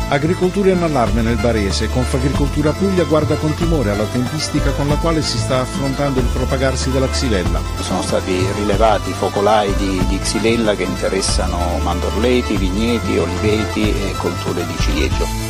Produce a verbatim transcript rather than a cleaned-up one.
Agricoltura in allarme nel Barese. Confagricoltura Puglia guarda con timore alla tempistica con la quale si sta affrontando il propagarsi della xylella. Sono stati rilevati focolai di, di xylella che interessano mandorleti, vigneti, oliveti e colture di ciliegio.